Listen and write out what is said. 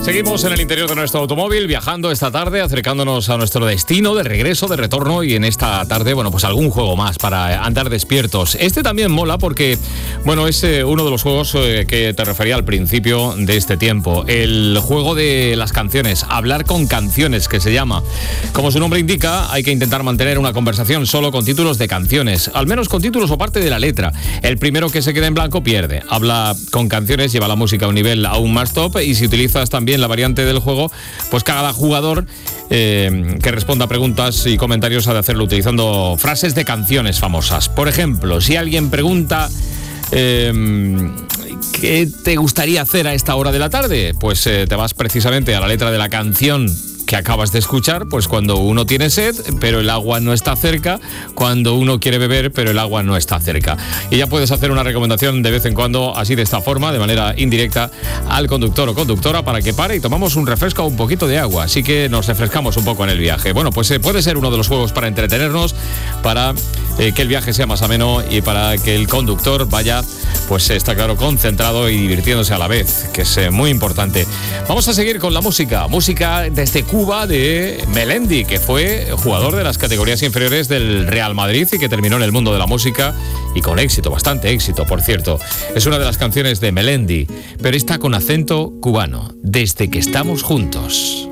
Seguimos en el interior de nuestro automóvil, viajando esta tarde, acercándonos a nuestro destino de regreso, de retorno, y en esta tarde, bueno, pues algún juego más para andar despiertos. Este también mola porque, bueno, es uno de los juegos que te refería al principio de este tiempo. El juego de las canciones, hablar con canciones, que se llama. Como su nombre indica, hay que intentar mantener una conversación solo con títulos de canciones, al menos con títulos o parte de la letra. El primero que se quede en blanco pierde. Habla con canciones, lleva la música a un nivel aún más top, y si utilizas también la variante del juego, pues cada jugador que responda a preguntas y comentarios ha de hacerlo utilizando frases de canciones famosas. Por ejemplo, si alguien pregunta ¿qué te gustaría hacer a esta hora de la tarde? Pues te vas precisamente a la letra de la canción que acabas de escuchar, pues cuando uno tiene sed, pero el agua no está cerca, cuando uno quiere beber, pero el agua no está cerca. Y ya puedes hacer una recomendación de vez en cuando, así de esta forma, de manera indirecta, al conductor o conductora para que pare y tomamos un refresco o un poquito de agua. Así que nos refrescamos un poco en el viaje. Bueno, pues puede ser uno de los juegos para entretenernos, para que el viaje sea más ameno y para que el conductor vaya, pues está claro, concentrado y divirtiéndose a la vez, que es muy importante. Vamos a seguir con la música desde Cuba, de Melendi, que fue jugador de las categorías inferiores del Real Madrid y que terminó en el mundo de la música y con éxito, bastante éxito, por cierto. Es una de las canciones de Melendi, pero está con acento cubano, Desde que estamos juntos.